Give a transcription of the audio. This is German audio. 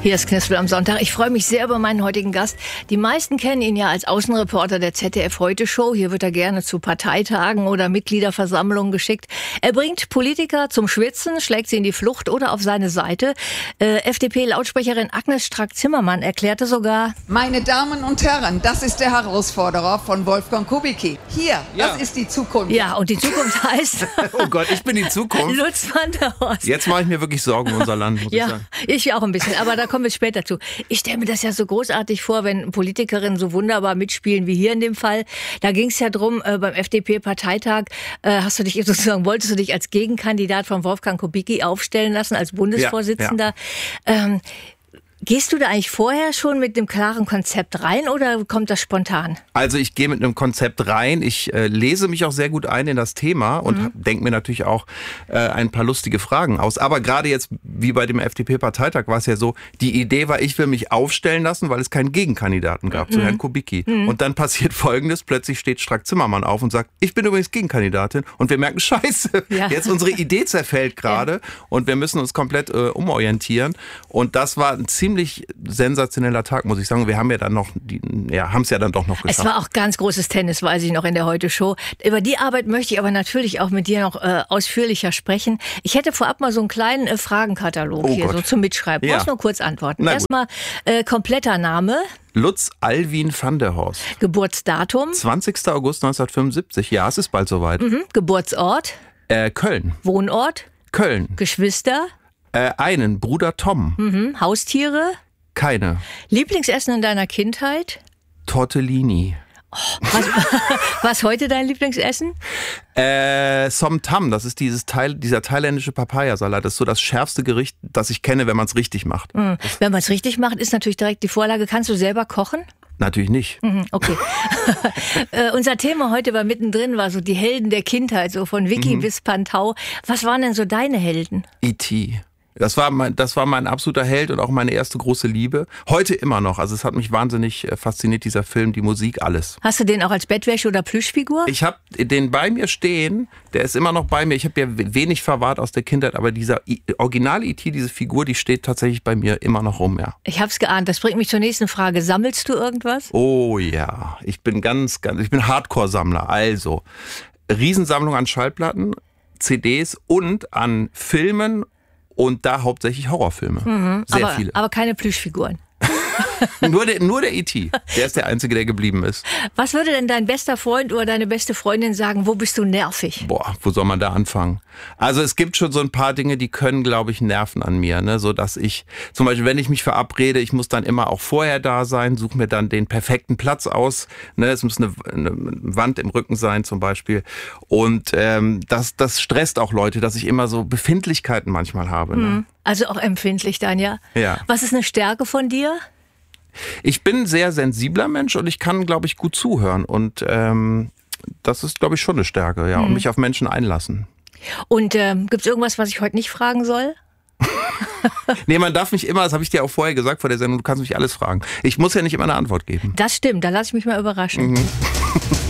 Hier ist Knistl am Sonntag. Ich freue mich sehr über meinen heutigen Gast. Die meisten kennen ihn ja als Außenreporter der ZDF-Heute-Show. Hier wird er gerne zu Parteitagen oder Mitgliederversammlungen geschickt. Er bringt Politiker zum Schwitzen, schlägt sie in die Flucht oder auf seine Seite. FDP-Lautsprecherin Agnes Strack-Zimmermann erklärte sogar: Meine Damen und Herren, das ist der Herausforderer von Wolfgang Kubicki. Hier, das ist die Zukunft. Ja, und die Zukunft heißt... Oh Gott, ich bin die Zukunft. Lutz van der Horst. Jetzt mache ich mir wirklich Sorgen um unser Land, muss ich sagen. Ich auch ein bisschen, aber da kommen wir später zu. Ich stelle mir das ja so großartig vor, wenn Politikerinnen so wunderbar mitspielen wie hier in dem Fall. Da ging es ja drum, beim FDP-Parteitag wolltest du dich als Gegenkandidat von Wolfgang Kubicki aufstellen lassen, als Bundesvorsitzender. Ja. Gehst du da eigentlich vorher schon mit einem klaren Konzept rein oder kommt das spontan? Also ich gehe mit einem Konzept rein. Ich lese mich auch sehr gut ein in das Thema und denke mir natürlich auch ein paar lustige Fragen aus. Aber gerade jetzt, wie bei dem FDP-Parteitag, war es ja so, die Idee war, ich will mich aufstellen lassen, weil es keinen Gegenkandidaten gab zu Herrn Kubicki. Und dann passiert Folgendes, plötzlich steht Strack-Zimmermann auf und sagt, ich bin übrigens Gegenkandidatin. Und wir merken, scheiße, jetzt unsere Idee zerfällt gerade und wir müssen uns komplett umorientieren. Und das war ein ziemlich sensationeller Tag, muss ich sagen. Wir haben ja dann noch, haben es ja dann doch noch geschafft. Es war auch ganz großes Tennis, weiß ich noch, in der Heute-Show. Über die Arbeit möchte ich aber natürlich auch mit dir noch ausführlicher sprechen. Ich hätte vorab mal so einen kleinen Fragenkatalog so zum Mitschreiben. Du musst nur kurz antworten. Erstmal kompletter Name. Lutz Alwin van der Horst. Geburtsdatum. 20. August 1975. Ja, es ist bald soweit. Geburtsort. Köln. Wohnort. Köln. Geschwister. Einen, Bruder Tom. Haustiere? Keine. Lieblingsessen in deiner Kindheit? Tortellini. Oh, was heute dein Lieblingsessen? Som Tam, das ist dieser thailändische Papayasalat. Das ist so das schärfste Gericht, das ich kenne, wenn man es richtig macht. Wenn man es richtig macht, ist natürlich direkt die Vorlage. Kannst du selber kochen? Natürlich nicht. Okay. Unser Thema heute war mittendrin, war so die Helden der Kindheit, so von Vicky bis Pantau. Was waren denn so deine Helden? E.T. Das war mein absoluter Held und auch meine erste große Liebe. Heute immer noch. Also es hat mich wahnsinnig fasziniert, dieser Film, die Musik, alles. Hast du den auch als Bettwäsche oder Plüschfigur? Ich habe den bei mir stehen. Der ist immer noch bei mir. Ich habe ja wenig verwahrt aus der Kindheit, aber dieser Original E.T., diese Figur, die steht tatsächlich bei mir immer noch rum, ja. Ich hab's geahnt. Das bringt mich zur nächsten Frage. Sammelst du irgendwas? Oh ja. Ich bin Hardcore-Sammler. Also, Riesensammlung an Schallplatten, CDs und an Filmen. Und da hauptsächlich Horrorfilme. Sehr viele. Aber keine Plüschfiguren. Nur der E.T. Der ist der Einzige, der geblieben ist. Was würde denn dein bester Freund oder deine beste Freundin sagen, wo bist du nervig? Boah, wo soll man da anfangen? Also es gibt schon so ein paar Dinge, die können, glaube ich, nerven an mir. Ne? So dass ich, zum Beispiel, wenn ich mich verabrede, ich muss dann immer auch vorher da sein, suche mir dann den perfekten Platz aus. Ne? Es muss eine Wand im Rücken sein zum Beispiel. Und das stresst auch Leute, dass ich immer so Befindlichkeiten manchmal habe. Ne? Also auch empfindlich dann, ja? Ja. Was ist eine Stärke von dir? Ich bin ein sehr sensibler Mensch und ich kann, glaube ich, gut zuhören. Und das ist, glaube ich, schon eine Stärke, ja. Und mich auf Menschen einlassen. Und gibt's irgendwas, was ich heute nicht fragen soll? Nee, man darf mich immer, das habe ich dir auch vorher gesagt vor der Sendung, du kannst mich alles fragen. Ich muss ja nicht immer eine Antwort geben. Das stimmt, da lasse ich mich mal überraschen.